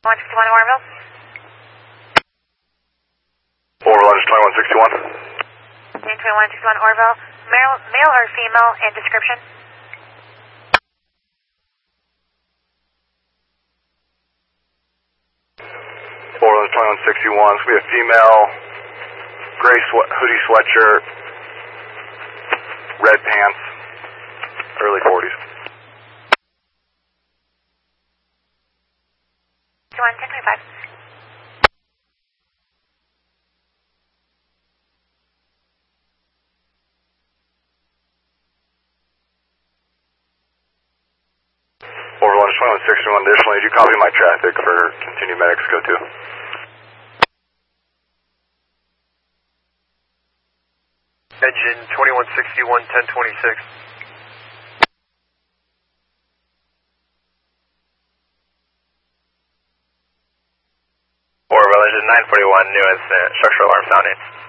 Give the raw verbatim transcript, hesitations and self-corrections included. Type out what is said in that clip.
one sixty-one Orville. Orville, just twenty-one sixty-one. twenty-one sixty-one Orville. Male, male or female and description? Orville, twenty-one sixty-one. It's going to be a female, gray sweat, hoodie sweatshirt, red pants, early forties. one ten twenty-five. Orville, twenty-one sixty-one. Additionally, do you copy my traffic for continued medics go to? Engine twenty-one sixty-one, ten twenty-six. Orville, engine nine forty-one, new incident, structural alarm sounding.